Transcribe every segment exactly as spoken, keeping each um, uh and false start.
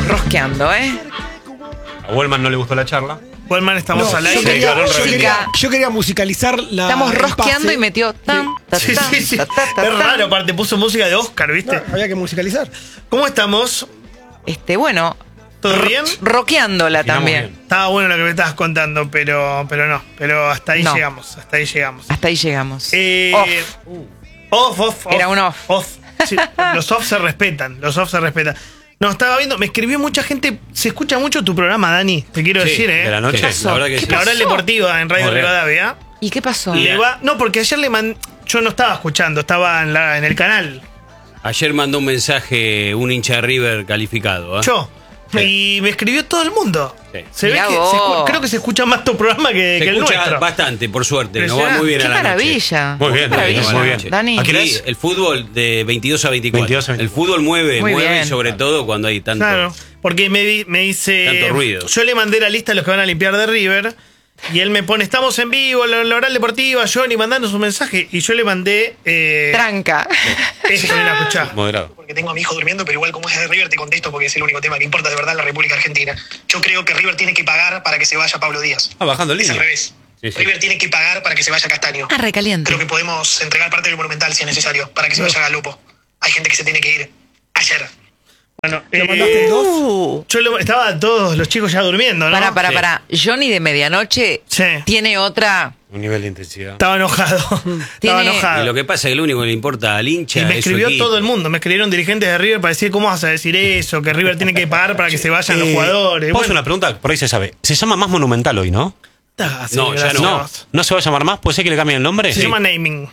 estamos rosqueando, ¿eh? A Wellman no le gustó la charla. Wellman, estamos No, al yo, aire. quería, Claro, yo, en quería, yo quería musicalizar la. Estamos el rosqueando pase. y metió tan, ta, Sí, tan, sí, sí. ta, ta, ta, Es tan. raro, aparte puso música de Oscar, ¿viste? No, había que musicalizar. ¿Cómo estamos? Este, bueno, ¿Todo bien? rosqueándola Giramos también. bien. Estaba bueno lo que me estabas contando, pero, pero no. Pero hasta ahí No. llegamos, hasta ahí llegamos. Hasta ahí llegamos. Eh, Off. Off, off, off. Era un off. Sí, los off se respetan, los off se respetan. No, estaba viendo, me escribió mucha gente. Se escucha mucho tu programa, Dani, te quiero Sí, decir, ¿eh? de la noche. pasó? La verdad que ¿Qué sí. La hora pasó? deportiva en Radio Muy bien. Rivadavia. ¿Y qué pasó? Le va, no, porque ayer le mandé. Yo no estaba escuchando, estaba en, la, en el canal. Ayer mandó un mensaje un hincha de River calificado. ¿eh? Yo. Y me escribió todo el mundo. Sí. Se ve Mirá que se vos. escu- creo que se escucha más tu programa que, Se que el escucha nuestro. bastante, por suerte. Nos va Impresionante. muy bien ¡Qué a la maravilla! Muy bien, ¡Qué Dani, maravilla! muy bien. Dani. ¿A qué hora noche. Sí, es? el fútbol de veintidós a veinticuatro. veintidós a El veinticuatro. fútbol mueve, Muy mueve bien. sobre todo cuando hay tanto. Claro, porque me, di- me dice. Tanto ruido. Yo le mandé la lista de los que van a limpiar de River. Y él me pone, estamos en vivo, la, la oral deportiva, Johnny, mandando su mensaje. Y yo le mandé. Eh, Tranca. esto, mira, escuchá. Moderado. Porque tengo a mi hijo durmiendo, pero igual como es de River te contesto porque es el único tema que importa de verdad en la República Argentina. Yo creo que River tiene que pagar para que se vaya Pablo Díaz. Ah, bajando Es línea. al revés. Sí, sí. River tiene que pagar para que se vaya Castaño. Ah, recaliente. Creo que podemos entregar parte del Monumental si es necesario, para que se vaya Galopo. Hay gente que se tiene que ir. Ayer. Bueno, ¿Lo eh, mandaste en dos? Uh, yo lo- estaba todos los chicos ya durmiendo, ¿no? Pará, pará, Sí. pará. Johnny de medianoche Sí. tiene otra. Un nivel de intensidad. Estaba enojado. Estaba Tiene- enojado. Y lo que pasa es que lo único que le importa al hincha Y me es su escribió equipo. todo el mundo, me escribieron dirigentes de River para decir cómo vas a decir eso, que River tiene que pagar para que se vayan los Eh, jugadores. ¿puedo hacer Bueno, una pregunta? Por ahí se sabe. Se llama Más Monumental hoy, ¿no? ah, sí, No, ya gracias. no. No. ¿No se va a llamar más? ¿Puede ser que le cambien el nombre? Se llama naming.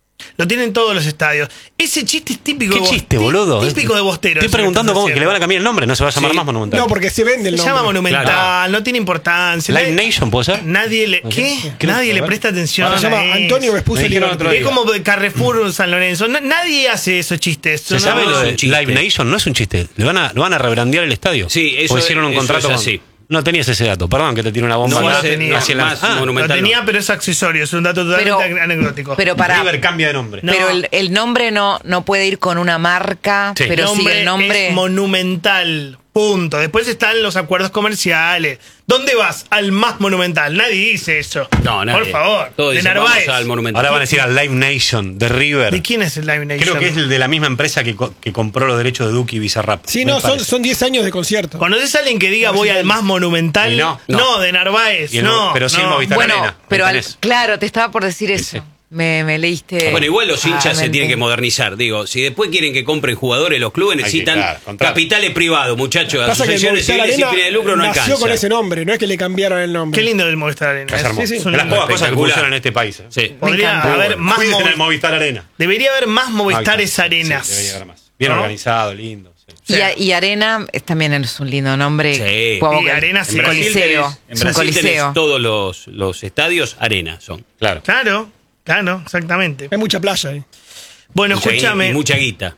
Lo tienen todos los estadios. Ese chiste es típico ¿Qué de chiste, Bos- boludo? Típico de Bostero. Estoy eso que preguntando estás cómo que le van a cambiar el nombre. No se va a llamar Sí. Más Monumental. No, porque se vende el Se nombre. llama Monumental, Claro. no tiene importancia. Live Nadie- Nation, ¿puede ser? Nadie le, ¿qué? Creo- Nadie a le ver. presta atención. Se a llama eso. Antonio Vespucio Me dijeron otro Liberty. Es como Carrefour San Lorenzo. Na- Nadie hace esos chistes. ¿Se No, sabe no, lo es de un chiste. Live Nation? No es un chiste. Le van a, lo van a rebrandear el estadio. Sí, eso O hicieron un es- eso contrato es con- así. No tenías ese dato. Perdón que te tiro una bomba. No, lo no, tenía. no, más Ah, Lo monumental. tenía, no. pero es accesorio. Es un dato totalmente Pero- anecdótico. Pero para. River cambia de nombre. No. Pero el, el nombre no, no puede ir con una marca, Sí. pero sí el nombre. es monumental. Punto. Después están los acuerdos comerciales. ¿Dónde vas? Al más monumental. Nadie dice eso. No, nadie. Por favor. Todos de dicen, Narváez. vamos al Monumental. Ahora van a decir al Live Nation de River. ¿De quién es el Live Nation? Creo que es el de la misma empresa que, co- que compró los derechos de Duki y Bizarrap. Sí, me no, son, parece. son diez años de concierto. ¿Conoces a alguien que diga voy al más monumental? Y no, no, no. de Narváez. Y el- no, pero sí el no. Movistar Bueno, Arena, pero ahí al- tenés. claro, te estaba por decir eso. sí. Me, me leíste. Bueno, igual los hinchas se claramente. tienen que modernizar. Digo, si después quieren que compren jugadores, los clubes que, necesitan claro, contrato. capitales privados, muchachos. Pasa que el Asociaciones Movistar civiles sin Arena fines de lucro no nació alcanzan. con ese nombre, no es que le cambiaron el nombre. Qué lindo el Movistar Arena. Es hermoso. Sí, sí, es un de las lindo pocas cosas que espectacular. funcionan en este país. ¿eh? Sí. Podría encanta. haber más Cuiden Movi- el Movistar Arena. Debería haber más Movistares Sí, Arenas. debería haber más. Bien ¿No? organizado, lindo. sí. Y, a- y Arena es, también es un lindo nombre. Sí. Como Y que- Arena es sí. un En Brasil coliseo. tenés- en Es un Brasil tenés coliseo. todos los, los estadios arena son. Claro. Claro, claro, exactamente. Hay mucha playa ahí. Bueno, Mucha gui- escúchame. y mucha guita.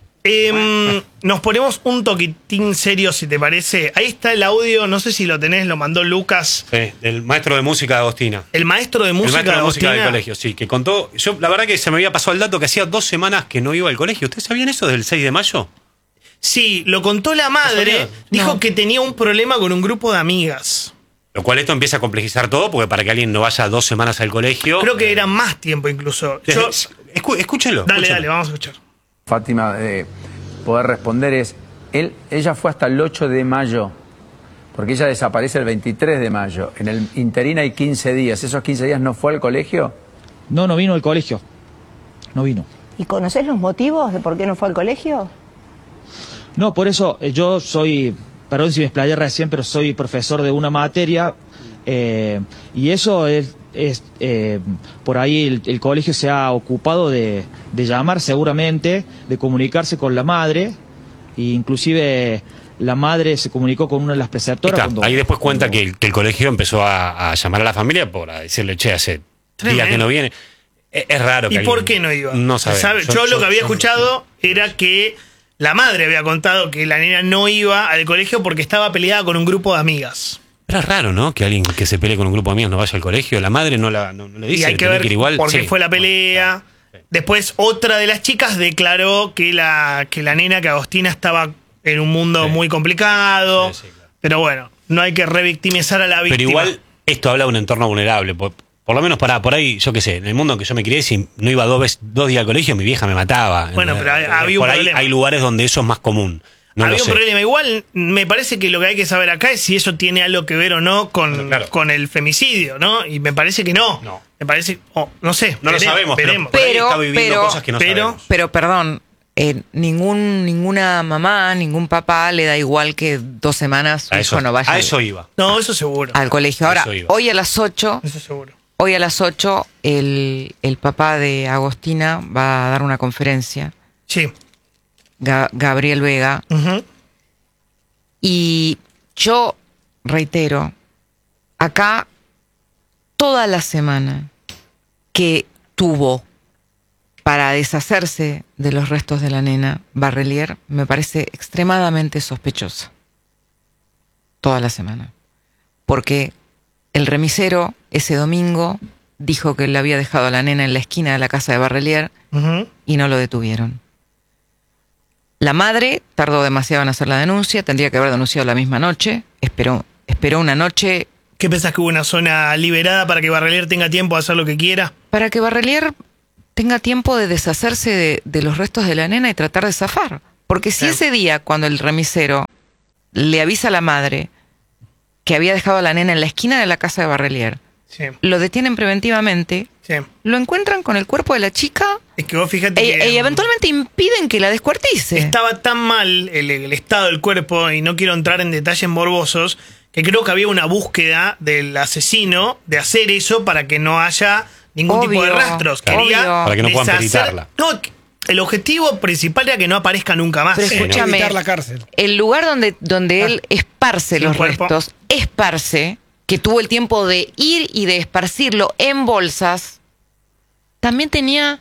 Em, nos ponemos un toquitín serio, si te parece. Ahí está el audio, no sé si lo tenés, lo mandó Lucas, Sí, del maestro de música de Agostina. el maestro de El música maestro de de música del Agostina. colegio, sí, que contó. Yo, la verdad que se me había pasado el dato que hacía dos semanas que no iba al colegio. ¿Ustedes sabían eso del seis de mayo? Sí, lo contó la madre. sabía? Dijo No. que tenía un problema con un grupo de amigas. Lo cual esto empieza a complejizar todo, porque para que alguien no vaya dos semanas al colegio. Creo que era más tiempo incluso. Yo- Escu- escúchenlo. dale, escúchenlo. dale, vamos a escuchar. Fátima, eh, poder responder es, él, ella fue hasta el ocho de mayo, porque ella desaparece el veintitrés de mayo. En el interín hay quince días. ¿Esos quince días no fue al colegio? No, no vino al colegio. No vino. ¿Y conocés los motivos de por qué no fue al colegio? No, por eso eh, yo soy, perdón si me explayé recién, pero soy profesor de una materia eh, y eso es, es eh, por ahí el, el colegio se ha ocupado de, de llamar seguramente, de comunicarse con la madre, e inclusive la madre se comunicó con una de las preceptoras. Está, cuando- ahí después cuenta cuando- que el, que el colegio empezó a, a llamar a la familia para decirle, che, hace Tremendo. días que no viene. Es, es raro. ¿Y que por alguien- qué no iba? No sabemos. ¿Sabe? Yo, lo que había escuchado era que la madre había contado que la nena no iba al colegio porque estaba peleada con un grupo de amigas. Pero es raro, ¿no? Que alguien que se pelee con un grupo de amigos no vaya al colegio. La madre no, la, no, no le dice. Y hay que tenés ver ir igual. por qué Sí. fue la pelea. Después otra de las chicas declaró que la, que la nena, que Agostina, estaba en un mundo Sí. muy complicado. Sí, sí, claro. Pero bueno, no hay que revictimizar a la víctima. Pero igual, esto habla de un entorno vulnerable. Por, por lo menos para por ahí, yo qué sé, en el mundo en que yo me crié, si no iba dos, veces, dos días al colegio, mi vieja me mataba. Bueno, pero hay- había por un ahí problema. hay lugares donde eso es más común. No Había lo un sé. problema. Igual me parece que lo que hay que saber acá es si eso tiene algo que ver o no con, Bueno, claro. con el femicidio, ¿no? Y me parece que no. No. Me parece, oh, no sé. No lo veremos, sabemos, veremos. pero por ahí Pero- está viviendo pero- cosas que no pero- sabemos. Pero perdón, eh, ningún ninguna mamá, ningún papá le da igual que dos semanas su A eso, hijo no vaya a al- eso iba. No, eso seguro. al colegio. Ahora, Eso iba. hoy a las ocho, Eso seguro. hoy a las ocho, el, el papá de Agostina va a dar una conferencia, Sí. Ga- Gabriel Vega, Ujú. y yo reitero, acá toda la semana que tuvo para deshacerse de los restos de la nena Barrelier me parece extremadamente sospechosa. Toda la semana. Porque el remisero ese domingo dijo que le había dejado a la nena en la esquina de la casa de Barrelier Ujú. y no lo detuvieron. La madre tardó demasiado en hacer la denuncia, tendría que haber denunciado la misma noche, esperó, esperó una noche ¿Qué pensás que hubo una zona liberada para que Barrelier tenga tiempo de hacer lo que quiera? para que Barrelier tenga tiempo de deshacerse de, de los restos de la nena y tratar de zafar. Porque si Claro. ese día, cuando el remisero le avisa a la madre que había dejado a la nena en la esquina de la casa de Barrelier, Sí. lo detienen preventivamente, Sí. lo encuentran con el cuerpo de la chica Es que vos fíjate e, que e eventualmente impiden que la descuartice. estaba tan mal el, el estado del cuerpo, y no quiero entrar en detalles morbosos, que creo que había una búsqueda del asesino de hacer eso para que no haya ningún tipo de Obvio, rastros. obvio. Quería Para que no puedan deshacer- peritarla. No, el objetivo principal era que no aparezca nunca más. Pero Eh, escúchame, Evitar la cárcel. el lugar donde, donde Ah. él esparce Sin los cuerpo. restos, esparce, que tuvo el tiempo de ir y de esparcirlo en bolsas, también tenía,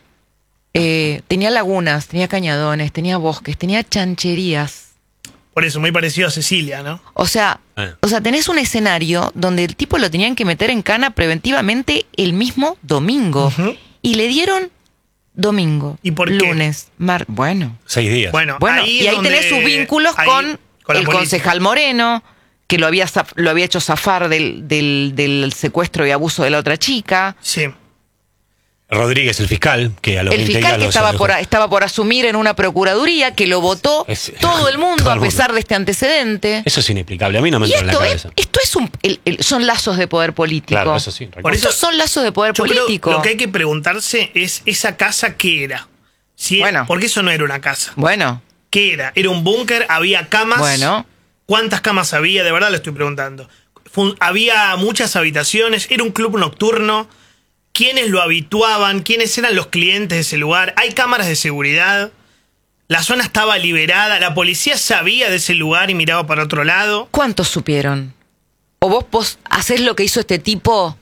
eh, tenía lagunas, tenía cañadones, tenía bosques, tenía chancherías. Por eso, muy parecido a Cecilia, ¿no? O sea, Eh. o sea, tenés un escenario donde el tipo lo tenían que meter en cana preventivamente el mismo domingo. Ujú. Y le dieron domingo, ¿Y por qué? lunes, mar, bueno. Seis días. Bueno, Bueno, ahí y ahí donde- tenés sus vínculos ahí, con, con la el política. concejal Moreno, que lo había, zaf- lo había hecho zafar del, del, del secuestro y abuso de la otra chica. Sí. Rodríguez, el fiscal, que a los El veinte fiscal días que lo- estaba lo- por, a- estaba por asumir en una procuraduría que lo votó Es- todo el mundo todo el a mundo. pesar de este antecedente. Eso es inexplicable. A mí no me Y entra en la esto es, cabeza. esto es un, el- el- son lazos de poder político. Claro, eso sí. Por eso- Estos son lazos de poder Yo creo político. lo que hay que preguntarse es esa casa qué era. Si Bueno. Porque eso no era una casa. Bueno, ¿Qué era? ¿Era un búnker? ¿Había camas? bueno. ¿Cuántas camas había? De verdad lo estoy preguntando. Fun- ¿Había muchas habitaciones? ¿Era un club nocturno? ¿Quiénes lo habituaban? ¿Quiénes eran los clientes de ese lugar? ¿Hay cámaras de seguridad? ¿La zona estaba liberada? ¿La policía sabía de ese lugar y miraba para otro lado? ¿Cuántos supieron? ¿O vos, vos hacés lo que hizo este tipo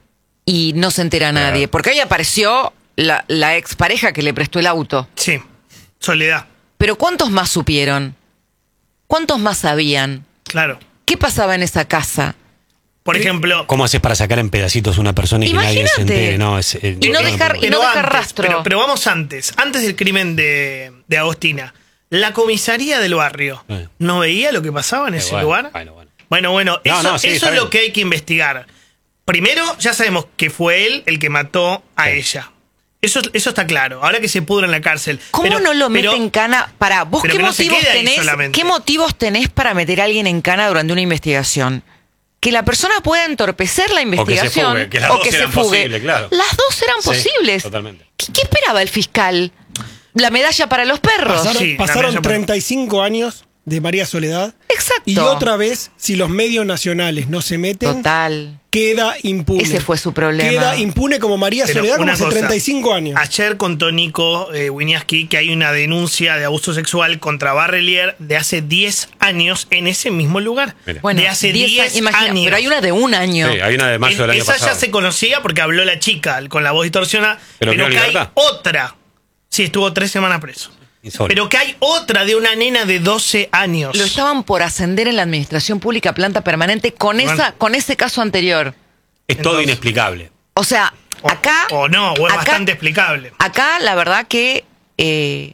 y no se entera nadie? Porque ahí apareció la, la expareja que le prestó el auto. Sí, Soledad, Pero ¿cuántos más supieron? ¿Cuántos más sabían? claro. ¿Qué pasaba en esa casa? Por ejemplo, ¿Cómo haces para sacar en pedacitos a una persona y que nadie se Imagínate. entere? No, es, eh, Y no no, dejar- no, y no dejar antes, rastro. Pero, pero vamos antes, antes del crimen de, de Agostina. La comisaría del barrio, Eh. ¿no veía lo que pasaba en Eh, ese bueno, lugar? bueno, bueno. Bueno, bueno, No, eso, no, sí, eso está es lo bien. que hay que investigar. Primero, ya sabemos que fue él el que mató a Sí. ella. Eso, eso está claro. Ahora que se pudra en la cárcel. ¿Cómo Pero- no lo pero- meten en cana? Para, ¿vos pero qué que no se motivos quede ahí tenés? solamente. ¿Qué motivos tenés para meter a alguien en cana durante una investigación? Que la persona pueda entorpecer la investigación fugue, que las dos eran posibles, claro. Las dos eran Sí, posibles. totalmente. ¿Qué, qué esperaba el fiscal? ¿La medalla para los perros? Pasaron, Sí, la pasaron medalla- treinta y cinco años de María Soledad. Exacto. Y otra vez, si los medios nacionales no se meten, Total. queda impune. Ese fue su problema. Queda impune como María Pero Soledad como una hace cosa, treinta y cinco años. Ayer contó Nico eh, Winiarski que hay una denuncia de abuso sexual contra Barrelier de hace diez años en ese mismo lugar. Mira. Bueno, de hace diez diez imagina, años. Pero hay una de un año. Sí, hay una de mayo del año Esa pasado. ya se conocía porque habló la chica con la voz distorsionada. Pero Pero, quedó en que hay libertad. otra. Sí, estuvo tres semanas preso. Insólito. Pero que hay otra de una nena de doce años. Lo estaban por ascender en la administración pública a planta permanente con, Bueno. esa, con ese caso anterior. Es todo Entonces- inexplicable. O sea, O- acá... O no, o es acá- bastante explicable. Acá la verdad que eh,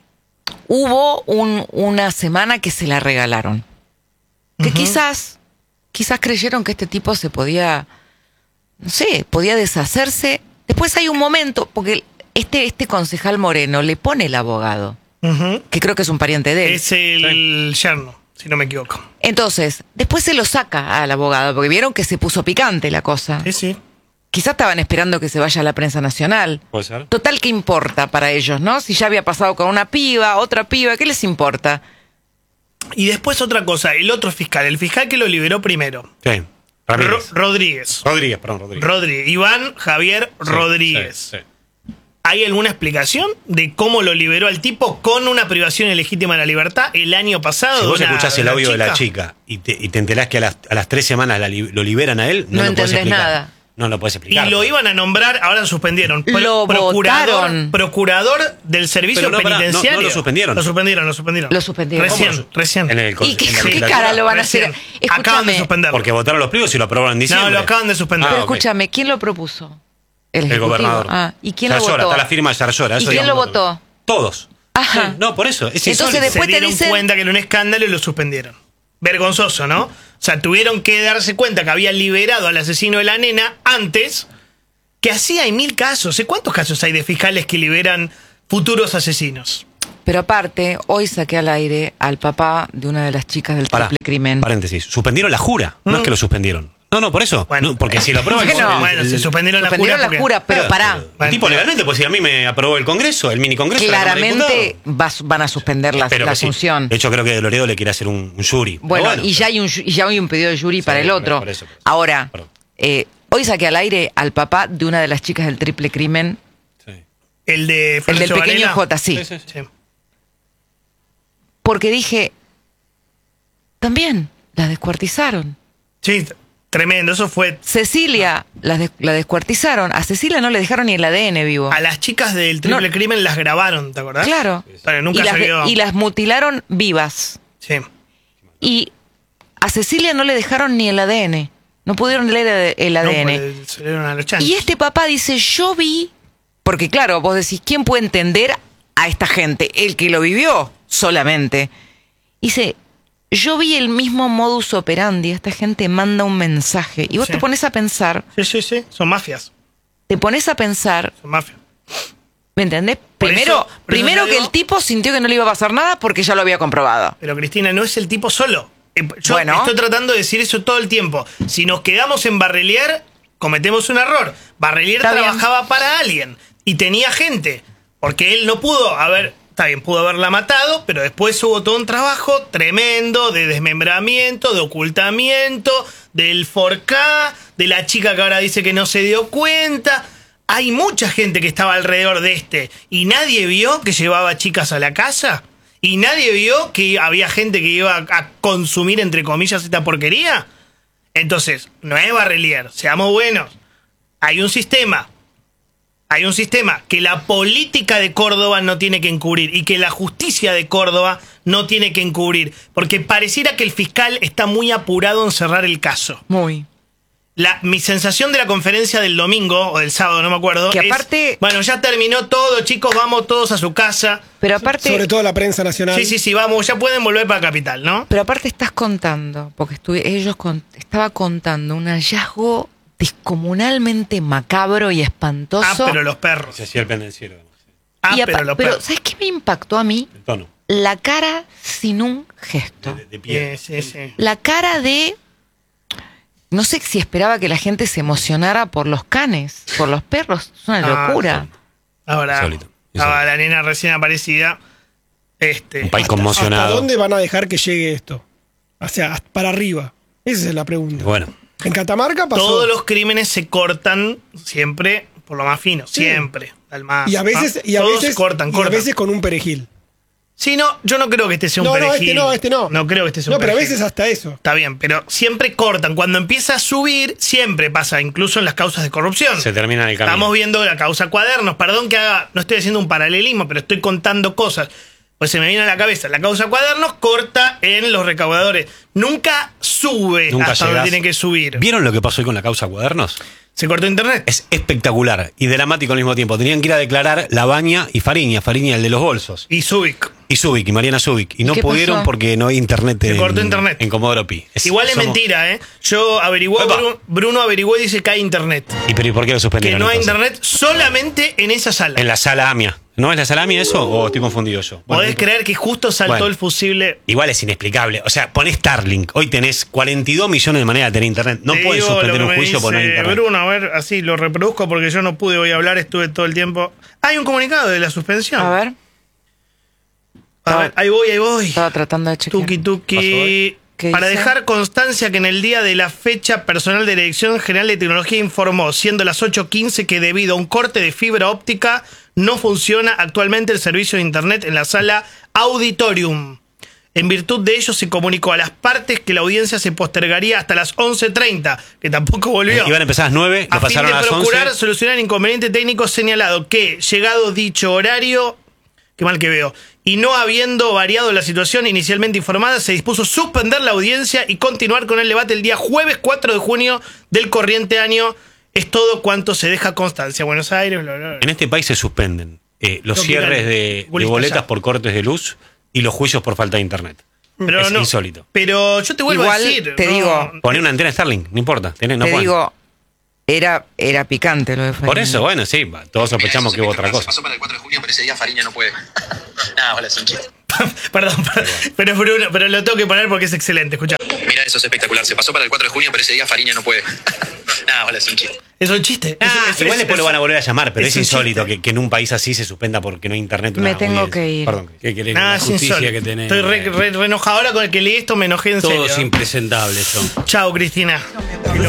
hubo un, una semana que se la regalaron. Que Ujú. quizás, quizás creyeron que este tipo se podía, no sé, podía deshacerse. Después hay un momento, porque este, este concejal Moreno le pone el abogado, Ujú. que creo que es un pariente de él. Es el yerno, si no me equivoco. Entonces, después se lo saca al abogado, porque vieron que se puso picante la cosa. Sí, sí. Quizás estaban esperando que se vaya a la prensa nacional. Puede ser. Total, ¿qué importa para ellos, no? Si ya había pasado con una piba, otra piba, ¿qué les importa? Y después otra cosa, el otro fiscal, el fiscal que lo liberó primero. Sí. Ro- Ramírez. Rodríguez. Rodríguez, perdón, Rodríguez. Rodríguez. Iván Javier Sí, Rodríguez. sí, sí. ¿Hay alguna explicación de cómo lo liberó al tipo con una privación ilegítima de la libertad el año pasado? Si de vos una- escuchás de el una audio de la chica? chica y te, y te enterás que a las, a las tres semanas la li- lo liberan a él, no, No lo podés entendés explicar. nada. No lo podés Y explicar. lo iban a nombrar, ahora lo suspendieron. Pro- Lo procurador, votaron. procurador del servicio Pero no, pará, no, penitenciario. no lo suspendieron. Lo suspendieron, lo suspendieron. Lo suspendieron. Recién, ¿Cómo lo su- recién. En el con- ¿Y qué, en la qué legislatura. cara lo van a hacer? Recién. Acaban de Escúchame, suspenderlo. Porque votaron los pliegos y lo aprobaron en diciembre. No, lo acaban de suspender. pero Ah, ok. escúchame, ¿quién lo propuso? El, El ejecutivo. gobernador. Ah, ¿y quién lo Yarlora, votó? está la firma de Yarlora. ¿Y eso quién lo digamos, votó? Todos. Ajá. Sí, no, por eso. Es Entonces, insólito. después se te dieron dicen- cuenta que era un escándalo y lo suspendieron. Vergonzoso, ¿no? O sea, tuvieron que darse cuenta que habían liberado al asesino de la nena antes, que así hay mil casos. ¿Eh? ¿Cuántos casos hay de fiscales que liberan futuros asesinos? Pero aparte, hoy saqué al aire al papá de una de las chicas del Pará, triple crimen. paréntesis. Suspendieron la jura. No Mm. es que lo suspendieron. No, no, por eso. Bueno. No, porque si lo aprueba el, Bueno, el- bueno, se el- suspendieron la Suspendieron jura. la porque- jura, pero Claro, pará. El Bueno, tipo pero- legalmente, pues si a mí me aprobó el Congreso, el mini Congreso. de la Cámara de Claramente Diputados. vas- van a suspender la, Espero la que sí. función. De hecho, creo que Loredo le quiere hacer un, un jury. Pero Bueno, y ya hay un y ya hay un pedido de jury para el otro. por eso, por eso. Ahora, Perdón. eh, hoy saqué al aire al papá de una de las chicas del triple crimen, Sí. El de el del Florencio pequeño Varela. J, sí, Sí, sí, sí. Sí. porque dije, también la descuartizaron. Sí, tremendo. Eso fue. Cecilia la, des- la descuartizaron. A Cecilia no le dejaron ni el A D N vivo. A las chicas del triple No. crimen las grabaron, ¿te acordás? Claro. Pero nunca y, las, se vio. y las mutilaron vivas. Sí. Y a Cecilia no le dejaron ni el A D N. No pudieron leer el A D N. No, pues, se le dieron a los chanchos. Y este papá dice, yo vi, porque claro, vos decís, ¿quién puede entender a esta gente? El que lo vivió solamente. Dice, yo vi el mismo modus operandi, esta gente manda un mensaje. Y vos Sí. te pones a pensar, Sí, sí, sí. Son mafias. te pones a pensar, Son mafias. ¿me entendés? Por Primero, eso- por eso primero yo que digo- el tipo sintió que no le iba a pasar nada porque ya lo había comprobado. Pero Cristina, no es el tipo solo. Eh, Yo Bueno. estoy tratando de decir eso todo el tiempo. Si nos quedamos en Barrelier, cometemos un error. Barrelier Está bien. trabajaba para alguien y tenía gente. Porque él no pudo haber, está bien, pudo haberla matado, pero después hubo todo un trabajo tremendo de desmembramiento, de ocultamiento, del forcá, de la chica que ahora dice que no se dio cuenta. Hay mucha gente que estaba alrededor de este y nadie vio que llevaba chicas a la casa. ¿Y nadie vio que había gente que iba a consumir, entre comillas, esta porquería? Entonces, no es Barrelier, seamos buenos. Hay un sistema. Hay un sistema que la política de Córdoba no tiene que encubrir y que la justicia de Córdoba no tiene que encubrir. Porque pareciera que el fiscal está muy apurado en cerrar el caso. Muy. La, mi sensación de la conferencia del domingo o del sábado, no me acuerdo. Que es, aparte- bueno, ya terminó todo, chicos, vamos todos a su casa. Pero aparte, Sobre todo la prensa nacional. Sí, sí, sí, vamos, ya pueden volver para Capital, ¿no? pero aparte estás contando, porque estuve, ellos con- estaba contando un hallazgo descomunalmente macabro y Ah, espantoso. pero los perros. Se hacía el pendenciero. Ah, Y apa- pero los pero perros. ¿sabes qué me impactó a mí? El tono. La cara sin un gesto. De, de pie. Sí, sí, sí. La cara de... No sé si esperaba que la gente se emocionara por los canes, por los perros. Es una Ah, locura. Ahora, Insólito, ahora insólito. la nena recién aparecida. Este, Un país ¿Hasta conmocionado. dónde van a dejar que llegue esto? O sea, hasta para arriba. Esa es la pregunta. Bueno, En Catamarca pasó. todos los crímenes se cortan siempre por lo más fino, Sí. siempre. Al más, Y a veces, ah, y a todos veces, cortan, y a cortan. veces con un perejil. Sí, no, yo no creo que este sea un No, no, perejil. este no, este no. No creo que este sea un No, pero a perejil. veces hasta eso. Está bien, pero siempre cortan. Cuando empieza a subir, siempre pasa, incluso en las causas de corrupción. se termina en el camino. Estamos viendo la causa Cuadernos. Perdón que haga, no estoy haciendo un paralelismo, pero estoy contando cosas. Pues se me viene a la cabeza. La causa Cuadernos corta en los recaudadores. Nunca sube Nunca hasta donde llegás. tiene que subir. ¿Vieron lo que pasó hoy con la causa Cuadernos? Se cortó internet. Es espectacular y dramático al mismo tiempo. Tenían que ir a declarar Labaña y Fariña, Fariña el de los bolsos. Y Zubik. Y Zubik, y Mariana Zubik. Y no qué pudieron pasó? porque no hay internet Se en, cortó internet. en Comodoro Pi. Es- Igual es somos- mentira, ¿eh? Yo averigué, Epa. Bruno, Bruno averiguó y dice que hay internet. ¿Y pero ¿y por qué lo Que suspendieron? no hay entonces? internet solamente en esa sala. En la sala AMIA. ¿No es la sala AMIA eso o estoy confundido yo? Bueno, Podés no- creer que justo saltó Bueno. el fusible. Igual es inexplicable. O sea, ponés Starlink. Hoy tenés cuarenta y dos millones de maneras de tener internet. No Te puedes digo suspender lo un que me juicio por no hay dice internet. Bruno, a ver, así lo reproduzco porque yo no pude hoy hablar, estuve todo el tiempo. Hay un comunicado de la suspensión. A ver, A ver, ahí voy, ahí voy. estaba tratando de chequear. Tuki ¿Pasó tuki. hoy? ¿Qué Para dice? dejar constancia que en el día de la fecha, personal de la Dirección General de Tecnología informó, siendo las ocho quince, que debido a un corte de fibra óptica no funciona actualmente el servicio de internet en la sala Auditorium. En virtud de ello se comunicó a las partes que la audiencia se postergaría hasta las once treinta, que tampoco volvió. Iban a empezar a las nueve, lo A fin pasaron de a las procurar once. solucionar el inconveniente técnico señalado que, llegado dicho horario, qué mal que veo, y no habiendo variado la situación inicialmente informada, se dispuso suspender la audiencia y continuar con el debate el día jueves cuatro de junio del corriente año. Es todo cuanto se deja constancia. Buenos Aires, bla, bla, bla. En este país se suspenden eh, los No, cierres mirá, de, de Gulista boletas ya. por cortes de luz y los juicios por falta de internet. Pero es no- insólito. Pero yo te vuelvo Igual a decir. te no- digo, Poné una antena Starlink, no importa. tenés- no te pueden. digo, era, era picante lo de Por Fariña. eso, bueno, sí, va, todos sospechamos que hubo otra cosa. Pasó para el cuatro de junio, pero ese día Fariña no puede. Nada, hola, es un chiste. Perdón, perdón, pero Bruno, pero lo tengo que poner porque es excelente. Escucha. Mira, eso es espectacular. Se pasó para el cuatro de junio, pero ese día Fariña no puede. Nada, hola, es un chiste. Es un chiste. Ah, Es- es- igual es- después lo van a volver a llamar, pero es es, un insólito chiste. que, que en un país así se suspenda porque no hay internet. Me una tengo audiencia. que ir. Perdón. ¿Qué querés? Nada, La es justicia insólito. que tenés. Estoy re, re- re enojado ahora con el que leí esto, me enojé en Todos serio. impresentables son. Chao, Cristina.